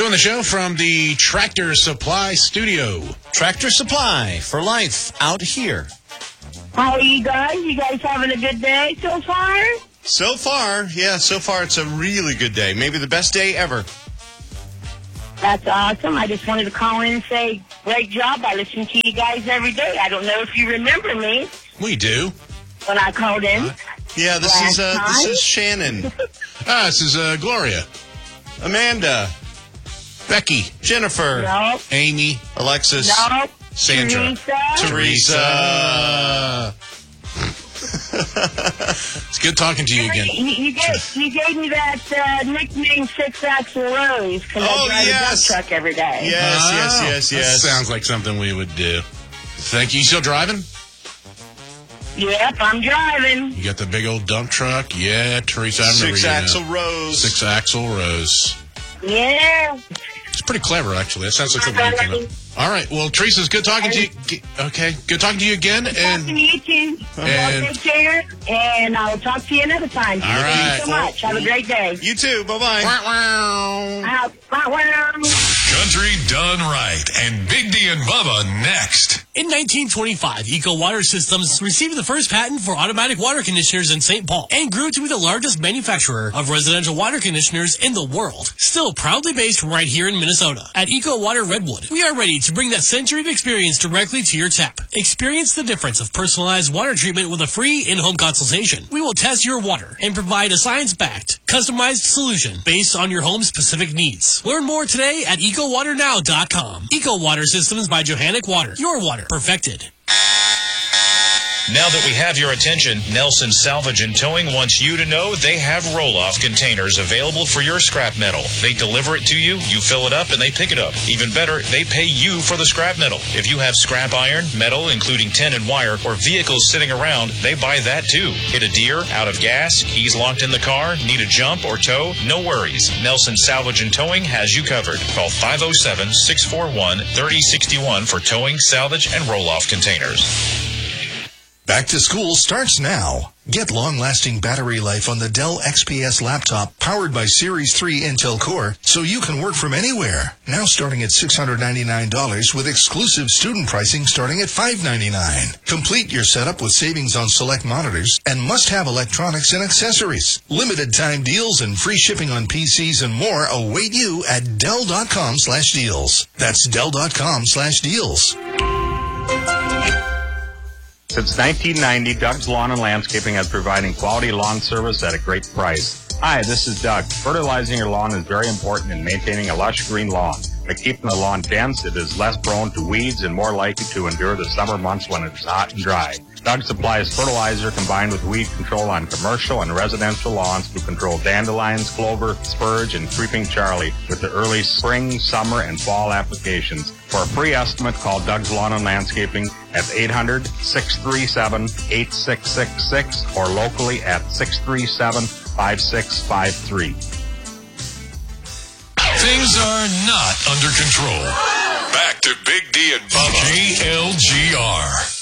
Doing the show from the Tractor Supply studio. Tractor Supply for life out here. How are you guys? You guys having a good day so far? So far it's a really good day. Maybe the best day ever. That's awesome. I just wanted to call in and say, great job. I listen to you guys every day. I don't know if you remember me We do. when I called in. Yeah, this is Shannon, This is Gloria, Amanda, Becky, Jennifer, No, Amy, Alexis, no. Sandra, Teresa. It's good talking to you again. You gave me that nickname 6-Axle Rose because I drive a dump truck every day. Yes. That sounds like something we would do. Thank you. You still driving? Yep, I'm driving. You got the big old dump truck? Yeah, Teresa, I remember 6-Axle Rose. 6-Axle Rose. Yeah. It's pretty clever, actually. That sounds like something you came up. All right. Well, Teresa, it's good talking to you. Okay. Good talking to you again. Talking to you too. Take care, and I'll talk to you another time. All right. Thank you so much. Have a great day. You too. Bye-bye. Country done right, and Big D and Bubba next. In 1925, Eco Water Systems received the first patent for automatic water conditioners in St. Paul and grew to be the largest manufacturer of residential water conditioners in the world. Still proudly based right here in Minnesota. At Eco Water Redwood, we are ready to bring that century of experience directly to your tap. Experience the difference of personalized water treatment with a free in-home consultation. We will test your water and provide a science-backed, customized solution based on your home's specific needs. Learn more today at EcoWaterNow.com. Eco Water Systems by Johannec Water. Your water perfected. Now that we have your attention, Nelson Salvage and Towing wants you to know they have roll-off containers available for your scrap metal. They deliver it to you, you fill it up, and they pick it up. Even better, they pay you for the scrap metal. If you have scrap iron, metal, including tin and wire, or vehicles sitting around, they buy that too. Hit a deer, out of gas, keys locked in the car, need a jump or tow? No worries. Nelson Salvage and Towing has you covered. Call 507-641-3061 for towing, salvage, and roll-off containers. Back to school starts now. Get long-lasting battery life on the Dell XPS laptop powered by Series 3 Intel Core so you can work from anywhere. Now starting at $699 with exclusive student pricing starting at $599. Complete your setup with savings on select monitors and must-have electronics and accessories. Limited time deals and free shipping on PCs and more await you at Dell.com/deals. That's Dell.com/deals. Since 1990, Doug's Lawn and Landscaping has providing quality lawn service at a great price. Hi, this is Doug. Fertilizing your lawn is very important in maintaining a lush green lawn. By keeping the lawn dense, it is less prone to weeds and more likely to endure the summer months when it is hot and dry. Doug supplies fertilizer combined with weed control on commercial and residential lawns to control dandelions, clover, spurge, and creeping Charlie with the early spring, summer, and fall applications. For a free estimate, call Doug's Lawn and Landscaping at 800-637-8666 or locally at 637-5653. Things are not under control. Back to Big D and Bubba. KLGR.